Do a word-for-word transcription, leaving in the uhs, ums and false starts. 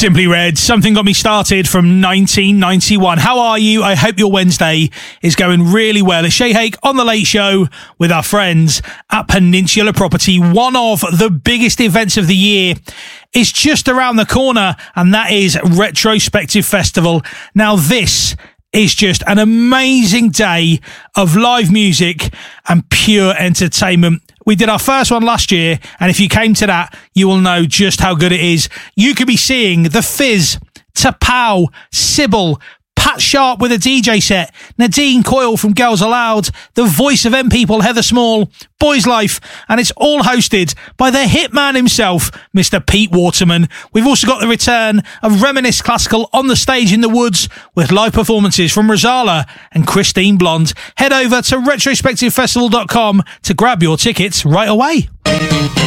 Simply Red, Something Got Me Started from nineteen ninety-one. How are you? I hope your Wednesday is going really well. It's Shay Hake on The Late Show with our friends at Peninsula Property. One of the biggest events of the year is just around the corner, and that is Retrospective Festival. Now, this is just an amazing day of live music and pure entertainment. We did our first one last year, and if you came to that, you will know just how good it is. You could be seeing The Fizz, Tapao, Sybil, Pat Sharp with a D J set, Nadine Coyle from Girls Aloud, the voice of M People, Heather Small, Boys Life, and it's all hosted by the hitman himself, Mister Pete Waterman. We've also got the return of Reminisce Classical on the stage in the woods with live performances from Rosala and Christine Blonde. Head over to retrospective festival dot com to grab your tickets right away.